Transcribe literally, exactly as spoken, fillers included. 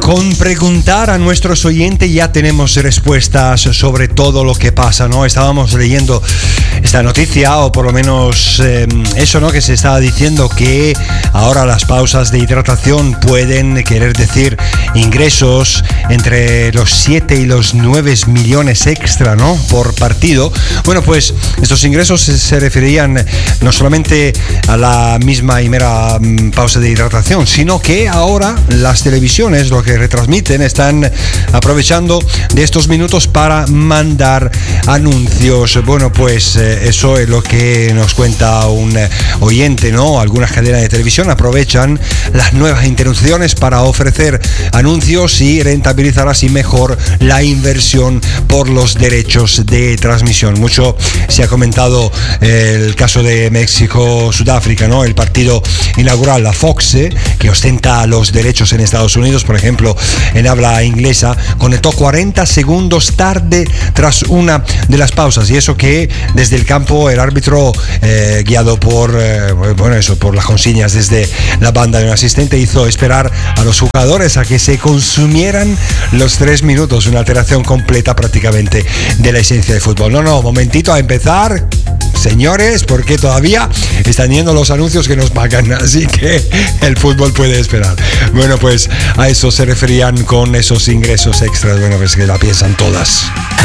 Con preguntar a nuestros oyentes ya tenemos respuestas sobre todo lo que pasa, ¿no? Estábamos leyendo esta noticia, o por lo menos eh, eso, ¿no? Que se estaba diciendo que ahora las pausas de hidratación pueden querer decir ingresos entre los siete y los nueve millones extra, ¿no? Por partido. Bueno, pues estos ingresos se, se referirían no solamente a la misma y mera um, pausa de hidratación, sino que ahora las televisiones, lo que retransmiten, están aprovechando de estos minutos para mandar anuncios. Bueno, pues eh, eso es lo que nos cuenta un eh, oyente, ¿no? Algunas cadenas de televisión aprovechan las nuevas interrupciones para ofrecer anuncios y rentabilizar así mejor la inversión por los derechos de transmisión. Mucho se ha comentado eh, el caso de México-Sudáfrica, ¿no? El partido inaugural, la Fox, eh, que ostenta los derechos en Estados Unidos, por ejemplo, en habla inglesa, conectó cuarenta segundos tarde tras una de las pausas, y eso que desde el campo el árbitro, eh, guiado por eh, bueno eso por las consignas desde la banda de un asistente, hizo esperar a los jugadores a que se consumieran los tres minutos, una alteración completa prácticamente de la esencia del fútbol. No, no, momentito a empezar, señores, porque todavía están yendo los anuncios que nos pagan, así que el fútbol puede esperar. Bueno, pues a eso se referían con esos ingresos extras. Bueno, pues que la piensan todas.